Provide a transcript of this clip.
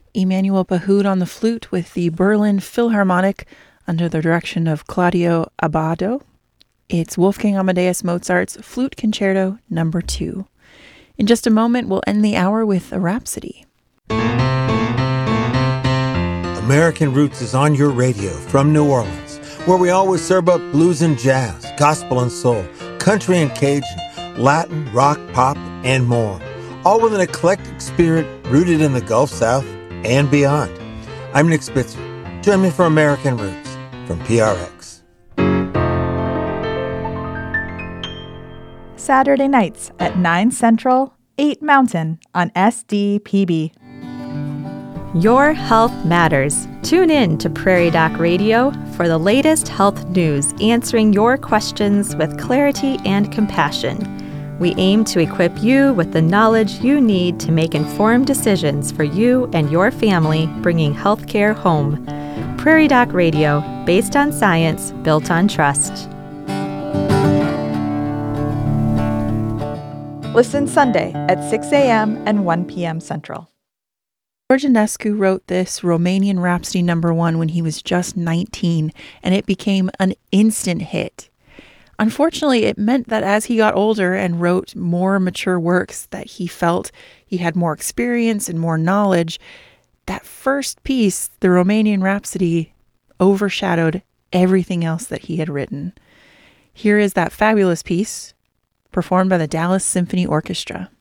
Emmanuel Pahud on the flute with the Berlin Philharmonic under the direction of Claudio Abbado. It's Wolfgang Amadeus Mozart's Flute Concerto No. 2. In just a moment, we'll end the hour with a Rhapsody. American Roots is on your radio from New Orleans, where we always serve up blues and jazz, gospel and soul, country and Cajun, Latin, rock, pop, and more, all with an eclectic spirit rooted in the Gulf South and beyond. I'm Nick Spitzer. Join me for American Roots from PRX. Saturday nights at 9 Central, 8 Mountain on SDPB. Your health matters. Tune in to Prairie Doc Radio for the latest health news, answering your questions with clarity and compassion. We aim to equip you with the knowledge you need to make informed decisions for you and your family, bringing healthcare home. Prairie Doc Radio, based on science, built on trust. Listen Sunday at 6 a.m. and 1 p.m. Central. George Enescu wrote this Romanian Rhapsody No. 1 when he was just 19, and it became an instant hit. Unfortunately, it meant that as he got older and wrote more mature works that he felt he had more experience and more knowledge, that first piece, the Romanian Rhapsody, overshadowed everything else that he had written. Here is that fabulous piece, performed by the Dallas Symphony Orchestra.